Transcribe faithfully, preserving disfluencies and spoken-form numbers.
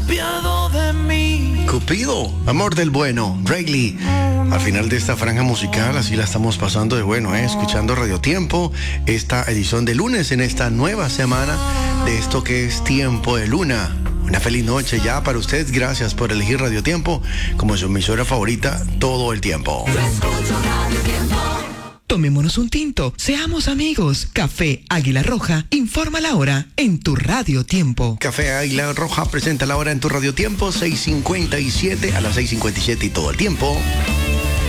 apiado de mí. Cupido, amor del bueno, Rayleigh. Al final de esta franja musical, así la estamos pasando de bueno, ¿eh? Escuchando Radio Tiempo, esta edición de lunes en esta nueva semana de esto que es Tiempo de Luna. Una feliz noche ya para ustedes. Gracias por elegir Radio Tiempo como su emisora favorita todo el tiempo. Tomémonos un tinto, seamos amigos. Café Águila Roja informa la hora en tu Radio Tiempo. Café Águila Roja presenta la hora en tu Radio Tiempo, seis cincuenta y siete a las seis cincuenta y siete y todo el tiempo.